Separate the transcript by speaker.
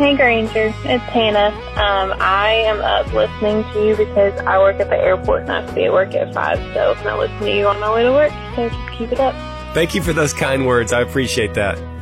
Speaker 1: Hey, Granger. It's Hannah. I am up listening to you because I work at the airport and I have to be at work at 5, so I listen to you on my way to work, so just keep it up.
Speaker 2: Thank you for those kind words. I appreciate that.